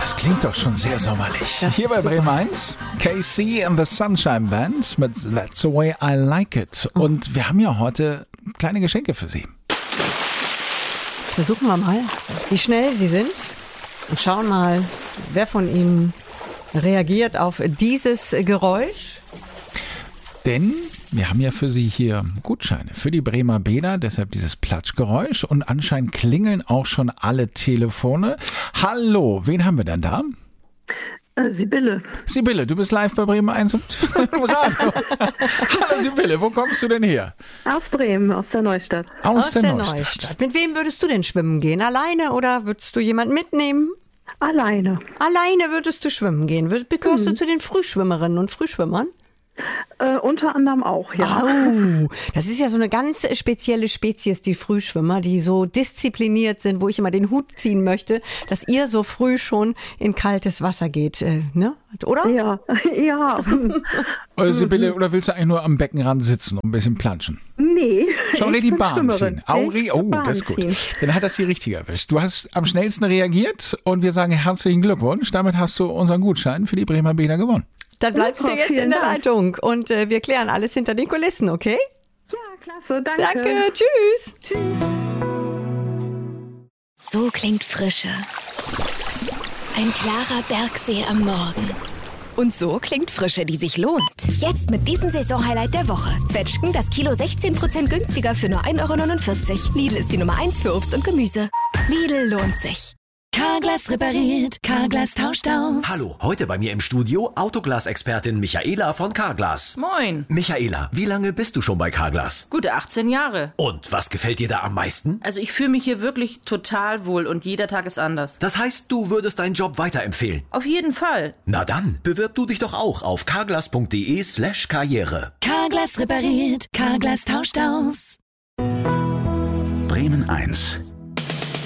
Das klingt doch schon sehr sommerlich. Das Hier bei ist super. Bremen 1, KC and the Sunshine Band mit That's the Way I Like It. Und wir haben ja heute kleine Geschenke für Sie. Jetzt versuchen wir mal, wie schnell Sie sind und schauen mal, wer von Ihnen reagiert auf dieses Geräusch. Denn wir haben ja für Sie hier Gutscheine für die Bremer Bäder, deshalb dieses Platschgeräusch. Und anscheinend klingeln auch schon alle Telefone. Hallo, wen haben wir denn da? Sibylle. Sibylle, du bist live bei Bremen 1 und Radio. Hallo Sibylle, wo kommst du denn her? Aus Bremen, aus der Neustadt. Aus der Neustadt. Mit wem würdest du denn schwimmen gehen? Alleine oder würdest du jemanden mitnehmen? Alleine. Alleine würdest du schwimmen gehen. Gehörst du zu den Frühschwimmerinnen und Frühschwimmern? Unter anderem auch, ja. Au, das ist ja so eine ganz spezielle Spezies, die Frühschwimmer, die so diszipliniert sind, wo ich immer den Hut ziehen möchte, dass ihr so früh schon in kaltes Wasser geht, ne? Oder? Ja, ja. Sibylle, oder willst du eigentlich nur am Beckenrand sitzen und ein bisschen planschen? Nee. Schau dir ich die bin Bahn Schwimmerin. ziehen. Auri, oh, Bahn das ist gut. ziehen. Dann hat das die Richtige erwischt. Du hast am schnellsten reagiert und wir sagen herzlichen Glückwunsch. Damit hast du unseren Gutschein für die Bremer Bäder gewonnen. Dann bleibst du Super, jetzt in vielen der Dank. Leitung und wir klären alles hinter den Kulissen, okay? Ja, klasse, danke. Danke, tschüss. So klingt Frische. Ein klarer Bergsee am Morgen. Und so klingt Frische, die sich lohnt. Jetzt mit diesem Saisonhighlight der Woche. Zwetschgen das Kilo 16% günstiger für nur 1,49 €. Lidl ist die Nummer 1 für Obst und Gemüse. Lidl lohnt sich. Carglass repariert, Carglass tauscht aus. Hallo, heute bei mir im Studio Autoglas-Expertin Michaela von Carglass. Moin. Michaela, wie lange bist du schon bei Carglass? Gute 18 Jahre. Und was gefällt dir da am meisten? Also ich fühle mich hier wirklich total wohl und jeder Tag ist anders. Das heißt, du würdest deinen Job weiterempfehlen. Auf jeden Fall. Na dann, bewirb du dich doch auch auf carglass.de/karriere. Carglass repariert, Carglass tauscht aus. Bremen 1